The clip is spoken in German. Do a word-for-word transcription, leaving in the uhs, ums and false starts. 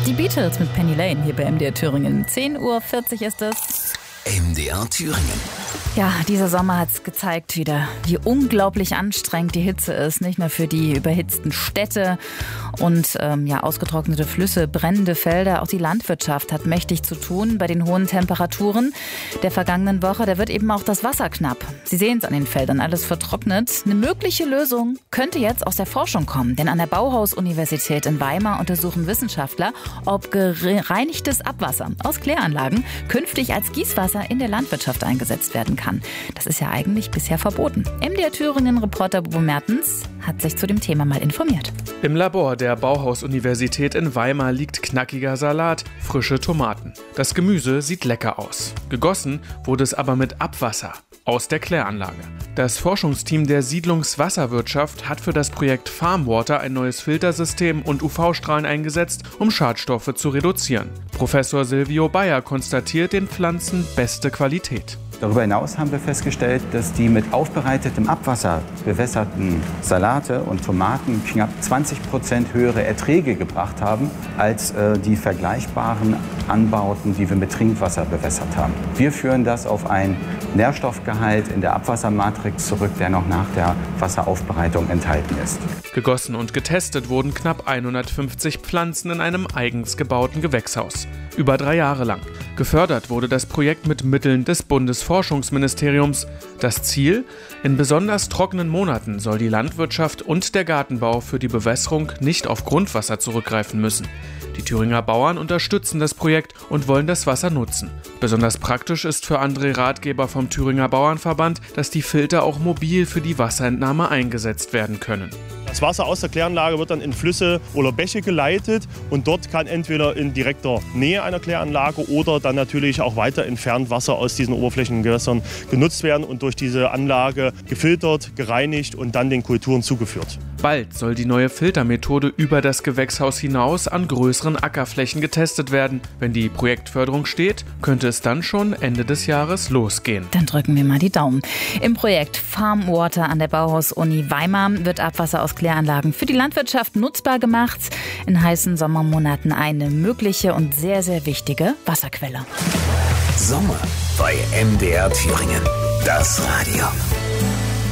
Die Beatles mit Penny Lane hier bei M D R Thüringen. zehn Uhr vierzig ist es. M D R Thüringen. Ja, dieser Sommer hat es gezeigt wieder, wie unglaublich anstrengend die Hitze ist. Nicht nur für die überhitzten Städte und ähm, ja, ausgetrocknete Flüsse, brennende Felder. Auch die Landwirtschaft hat mächtig zu tun bei den hohen Temperaturen der vergangenen Woche. Da wird eben auch das Wasser knapp. Sie sehen es an den Feldern, alles vertrocknet. Eine mögliche Lösung könnte jetzt aus der Forschung kommen. Denn an der Bauhaus-Universität in Weimar untersuchen Wissenschaftler, ob gereinigtes Abwasser aus Kläranlagen künftig als Gießwasser in der Landwirtschaft eingesetzt werden kann. Das ist ja eigentlich bisher verboten. M D R Thüringen-Reporter Bobo Mertens hat sich zu dem Thema mal informiert. Im Labor der Bauhaus-Universität in Weimar liegt knackiger Salat, frische Tomaten. Das Gemüse sieht lecker aus. Gegossen wurde es aber mit Abwasser aus der Kläranlage. Das Forschungsteam der Siedlungswasserwirtschaft hat für das Projekt Farmwater ein neues Filtersystem und U V-Strahlen eingesetzt, um Schadstoffe zu reduzieren. Professor Silvio Bayer konstatiert den Pflanzen beste Qualität. Darüber hinaus haben wir festgestellt, dass die mit aufbereitetem Abwasser bewässerten Salate und Tomaten knapp zwanzig Prozent höhere Erträge gebracht haben als äh, die vergleichbaren Anbauten, die wir mit Trinkwasser bewässert haben. Wir führen das auf einen Nährstoffgehalt in der Abwassermatrix zurück, der noch nach der Wasseraufbereitung enthalten ist. Gegossen und getestet wurden knapp hundertfünfzig Pflanzen in einem eigens gebauten Gewächshaus. Über drei Jahre lang. Gefördert wurde das Projekt mit Mitteln des Bundesforschungsministeriums. Das Ziel? In besonders trockenen Monaten soll die Landwirtschaft und der Gartenbau für die Bewässerung nicht auf Grundwasser zurückgreifen müssen. Die Thüringer Bauern unterstützen das Projekt und wollen das Wasser nutzen. Besonders praktisch ist für André Ratgeber vom Thüringer Bauernverband, dass die Filter auch mobil für die Wasserentnahme eingesetzt werden können. Das Wasser aus der Kläranlage wird dann in Flüsse oder Bäche geleitet und dort kann entweder in direkter Nähe einer Kläranlage oder dann natürlich auch weiter entfernt Wasser aus diesen Oberflächengewässern genutzt werden und durch diese Anlage gefiltert, gereinigt und dann den Kulturen zugeführt. Bald soll die neue Filtermethode über das Gewächshaus hinaus an größeren Ackerflächen getestet werden. Wenn die Projektförderung steht, könnte es dann schon Ende des Jahres losgehen. Dann drücken wir mal die Daumen. Im Projekt Farmwater an der Bauhaus-Uni Weimar wird Abwasser aus Kläranlagen für die Landwirtschaft nutzbar gemacht. In heißen Sommermonaten eine mögliche und sehr, sehr wichtige Wasserquelle. Sommer bei M D R Thüringen. Das Radio.